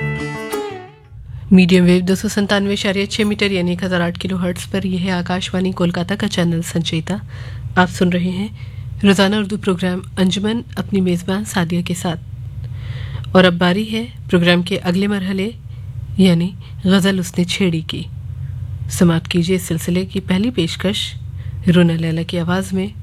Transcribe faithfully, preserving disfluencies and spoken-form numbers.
Medium wave दो सौ संतानवे इशारिया छः मीटर यानी एक हज़ार आठ किलो हर्ट्स पर यह है आकाशवाणी कोलकाता का चैनल संचेता। आप सुन रहे हैं रोज़ाना उर्दू प्रोग्राम अंजुमन अपनी मेज़बान सादिया के साथ। और अब बारी है प्रोग्राम के अगले मरहले यानी गज़ल उसने छेड़ी की। समाप्त कीजिए इस सिलसिले की पहली पेशकश रोना लैला की आवाज़ में